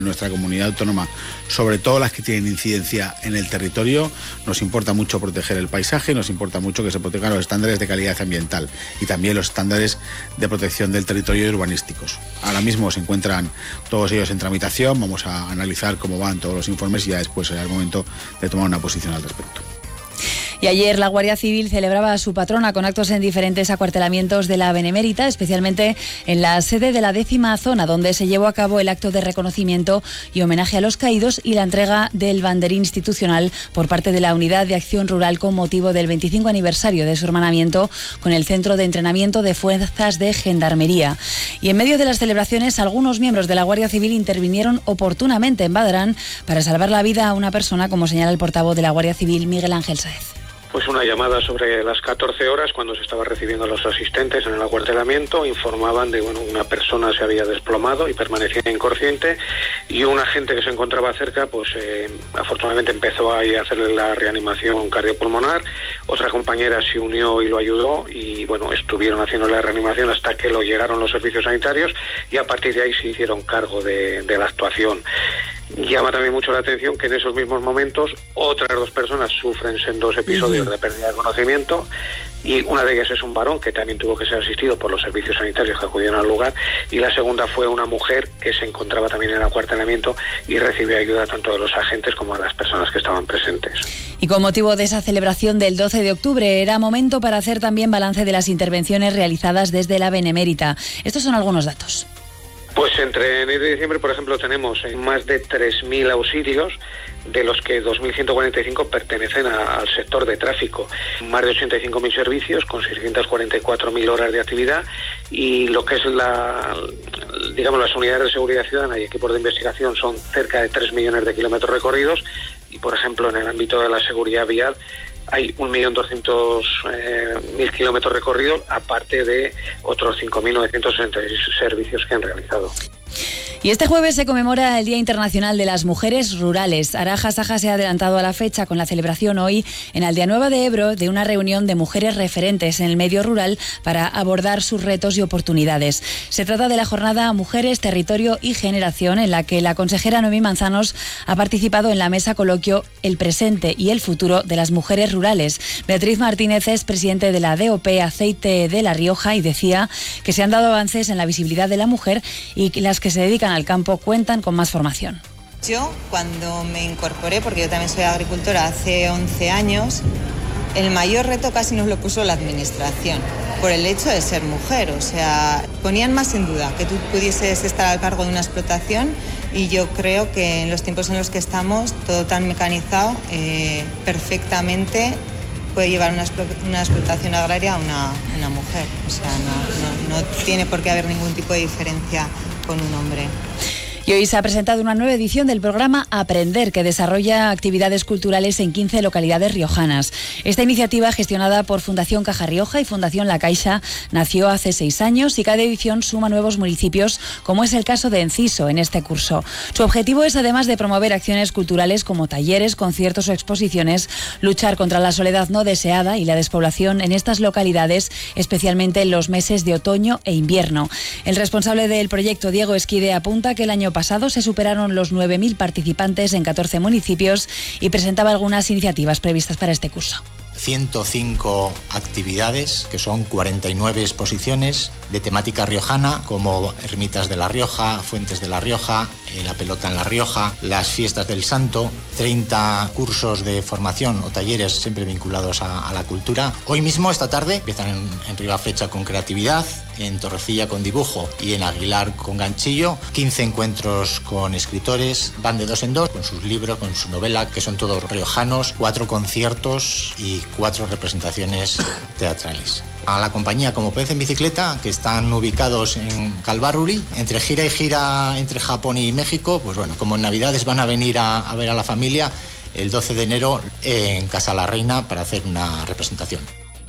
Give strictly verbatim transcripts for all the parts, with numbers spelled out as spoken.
Nuestra comunidad autónoma, sobre todo las que tienen incidencia en el territorio, nos importa mucho proteger el paisaje, nos importa mucho que se protejan los estándares de calidad ambiental y también los estándares de protección del territorio y urbanísticos. Ahora mismo se encuentran todos ellos en tramitación, vamos a analizar cómo van todos los informes y ya después será el momento de tomar una posición al respecto. Y ayer la Guardia Civil celebraba a su patrona con actos en diferentes acuartelamientos de la Benemérita, especialmente en la sede de la décima zona, donde se llevó a cabo el acto de reconocimiento y homenaje a los caídos y la entrega del banderín institucional por parte de la Unidad de Acción Rural con motivo del veinticinco aniversario de su hermanamiento con el Centro de Entrenamiento de Fuerzas de Gendarmería. Y en medio de las celebraciones, algunos miembros de la Guardia Civil intervinieron oportunamente en Badarán para salvar la vida a una persona, como señala el portavoz de la Guardia Civil, Miguel Ángel Sáez. Pues una llamada sobre las catorce horas, cuando se estaba recibiendo a los asistentes en el acuartelamiento, informaban de bueno una persona se había desplomado y permanecía inconsciente, y un agente que se encontraba cerca, pues eh, afortunadamente empezó ahí a hacerle la reanimación cardiopulmonar. Otra compañera se unió y lo ayudó, y bueno, estuvieron haciendo la reanimación hasta que lo llegaron los servicios sanitarios, y a partir de ahí se hicieron cargo de, de la actuación. Llama también mucho la atención que en esos mismos momentos otras dos personas sufren sendos episodios de pérdida de conocimiento, y una de ellas es un varón que también tuvo que ser asistido por los servicios sanitarios que acudieron al lugar, y la segunda fue una mujer que se encontraba también en el acuartelamiento y recibió ayuda tanto de los agentes como de las personas que estaban presentes. Y con motivo de esa celebración del doce de octubre era momento para hacer también balance de las intervenciones realizadas desde la Benemérita. Estos son algunos datos. Pues entre enero y diciembre, por ejemplo, tenemos más de tres mil auxilios, de los que dos mil ciento cuarenta y cinco pertenecen a, al sector de tráfico. Más de ochenta y cinco mil servicios con seiscientas cuarenta y cuatro mil horas de actividad, y lo que es la, digamos, las unidades de seguridad ciudadana y equipos de investigación son cerca de tres millones de kilómetros recorridos, y por ejemplo en el ámbito de la seguridad vial hay un millón doscientos mil kilómetros recorridos, aparte de otros cinco mil novecientos sesenta y seis servicios que han realizado. Y este jueves se conmemora el Día Internacional de las Mujeres Rurales. Araja Saja se ha adelantado a la fecha con la celebración hoy en Aldeanueva de Ebro de una reunión de mujeres referentes en el medio rural para abordar sus retos y oportunidades. Se trata de la jornada Mujeres, Territorio y Generación, en la que la consejera Noemí Manzanos ha participado en la mesa coloquio El presente y el futuro de las mujeres rurales. Beatriz Martínez es presidente de la D O P Aceite de La Rioja y decía que se han dado avances en la visibilidad de la mujer y que las que se dedican al campo cuentan con más formación. Yo, cuando me incorporé, porque yo también soy agricultora hace once años, el mayor reto casi nos lo puso la administración, por el hecho de ser mujer. O sea, ponían más en duda que tú pudieses estar al cargo de una explotación, y yo creo que en los tiempos en los que estamos, todo tan mecanizado, eh, perfectamente puede llevar una, una explotación agraria a una, una mujer. O sea, no, no, no tiene por qué haber ningún tipo de diferencia con un hombre. Y hoy se ha presentado una nueva edición del programa Aprender, que desarrolla actividades culturales en quince localidades riojanas. Esta iniciativa, gestionada por Fundación Caja Rioja y Fundación La Caixa, nació hace seis años y cada edición suma nuevos municipios, como es el caso de Enciso en este curso. Su objetivo es, además de promover acciones culturales como talleres, conciertos o exposiciones, luchar contra la soledad no deseada y la despoblación en estas localidades, especialmente en los meses de otoño e invierno. El responsable del proyecto, Diego Esquide, apunta que el año pasado se superaron los nueve mil participantes en catorce municipios y presentaba algunas iniciativas previstas para este curso. ciento cinco actividades, que son cuarenta y nueve exposiciones de temática riojana, como Ermitas de La Rioja, Fuentes de La Rioja, eh, La Pelota en La Rioja, las Fiestas del Santo, treinta cursos de formación o talleres siempre vinculados a, a la cultura. Hoy mismo, esta tarde, empiezan en, en Ribaflecha con creatividad, en Torrecilla con dibujo y en Aguilar con ganchillo. quince encuentros con escritores, van de dos en dos, con sus libros, con su novela, que son todos riojanos, cuatro conciertos y cuatro representaciones teatrales. A la compañía como Pez en Bicicleta, que están ubicados en Calvaruri, entre gira y gira entre Japón y México, pues bueno, como en Navidades van a venir a, a ver a la familia, el doce de enero en Casa La Reina para hacer una representación.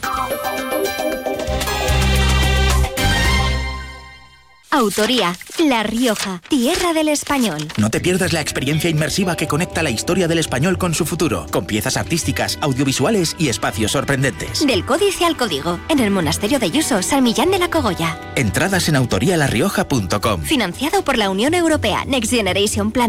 Autoría, La Rioja, tierra del español. No te pierdas la experiencia inmersiva que conecta la historia del español con su futuro, con piezas artísticas, audiovisuales y espacios sorprendentes. Del códice al código, en el monasterio de Yuso, San Millán de la Cogolla. Entradas en autorialarrioja punto com. Financiado por la Unión Europea, Next Generation Plan.